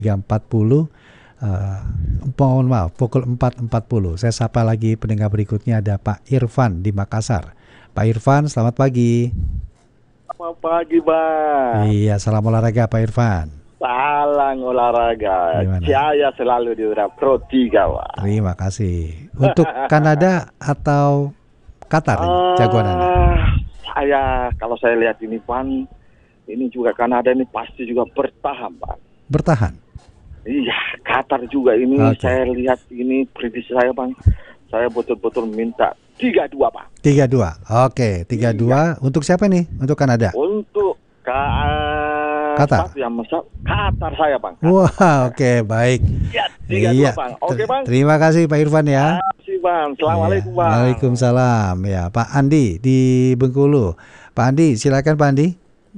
3.40, mohon maaf, pukul 4.40. Saya sapa lagi pendengar berikutnya, ada Pak Irfan di Makassar. Pak Irfan, selamat pagi. Selamat pagi, Bang. Iya, salam olahraga Pak Irfan. Salam olahraga. Gimana? Saya selalu di Pro 3, Pak. Terima kasih. Untuk Kanada atau Qatar jagoan Anda? Kalau saya lihat ini, Bang, ini juga Kanada ini pasti juga bertahan, Bang. Bertahan? Iya, Qatar juga ini. Okay. Saya lihat ini prediksi saya, Bang. Saya betul-betul minta 3-2, Bang. 3-2. Oke, 3-2. Iya. Untuk siapa nih? Untuk Kanada? Untuk Qatar. Qatar saya, Bang. Wah, oke, baik. Ya, 3-2, Bang. Oke, Bang. Terima kasih Pak Irfan ya. Terima kasih, Bang. Assalamualaikum, Bang. Waalaikumsalam. Ya, Pak Andi di Bengkulu. Pak Andi, silakan Pak Andi.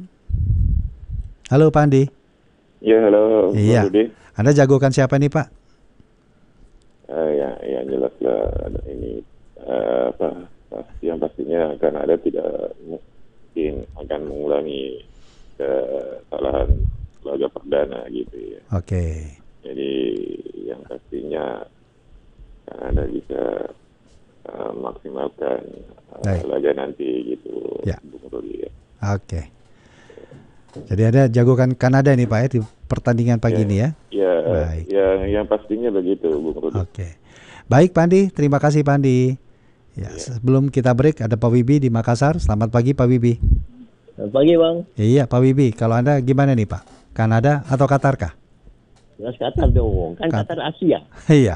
Halo Pak Andi. Ya, halo. Iya. Anda jagokan siapa nih, Pak? Ya jelas lah ini yang pastinya Kanada tidak mungkin akan mengulangi kesalahan laga perdana gitu ya. Oke. Jadi yang pastinya Kanada bisa maksimalkan laga nanti gitu. Ya. Ya. Oke. Jadi ada jagokan Kanada nih Pak ya di pertandingan pagi ini ya? Ya, baik. Yang pastinya begitu Bung Rudi. Oke. Baik Pak Andi, terima kasih Pak Andi. Ya, sebelum kita break ada Pak Wibi di Makassar. Selamat pagi Pak Wibi. Selamat pagi Bang. Iya Pak Wibi, kalau Anda gimana nih Pak? Kanada atau Qatar kah? Jelas Qatar dong, kan Qatar Asia. Iya.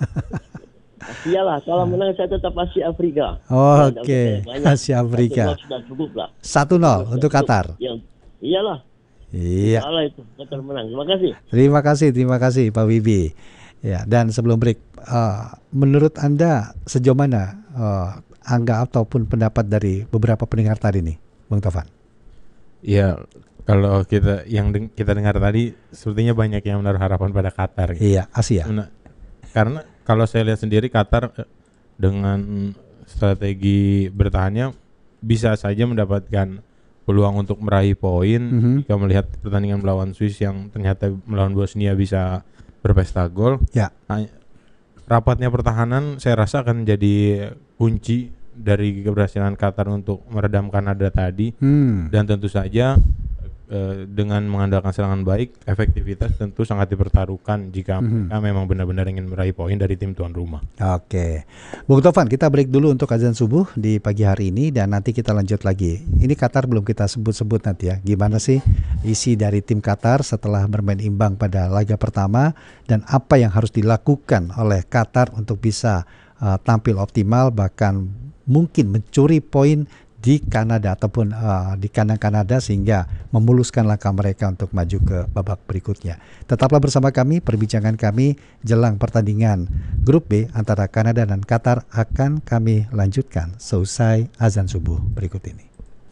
Asia lah, kalau menang saya tetap Asia Afrika. Oke, Asia Afrika. 1-0 sudah cukup lah. 1-0 untuk Qatar. Iyalah. Iya. Salah itu, Qatar menang. Terima kasih Pak Wibi. Ya, dan sebelum break, menurut Anda sejauh mana angka ataupun pendapat dari beberapa pendengar tadi nih, Bang Taufan? Iya, kalau kita dengar tadi, sepertinya banyak yang menaruh harapan pada Qatar. Gitu. Iya, Asia. Karena kalau saya lihat sendiri Qatar dengan strategi bertahannya bisa saja mendapatkan peluang untuk meraih poin. Jika melihat pertandingan melawan Swiss yang ternyata melawan Bosnia bisa berpesta gol. Ya. Rapatnya pertahanan saya rasa akan jadi kunci dari keberhasilan Qatar untuk meredam Kanada tadi. Dan tentu saja dengan mengandalkan serangan baik, efektivitas tentu sangat dipertaruhkan jika mereka memang benar-benar ingin meraih poin dari tim tuan rumah. Oke, Bung Taufan, kita break dulu untuk azan subuh di pagi hari ini dan nanti kita lanjut lagi. Ini Qatar belum kita sebut-sebut nanti ya. Gimana sih isi dari tim Qatar setelah bermain imbang pada laga pertama dan apa yang harus dilakukan oleh Qatar untuk bisa tampil optimal bahkan mungkin mencuri poin di Kanada ataupun di kandang Kanada sehingga memuluskan langkah mereka untuk maju ke babak berikutnya. Tetaplah bersama kami, perbincangan kami jelang pertandingan grup B antara Kanada dan Qatar akan kami lanjutkan seusai azan subuh berikut ini.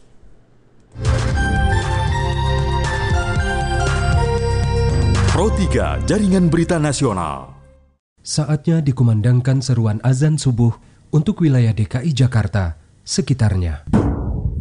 Pro 3 Jaringan Berita Nasional. Saatnya dikumandangkan seruan azan subuh untuk wilayah DKI Jakarta sekitarnya.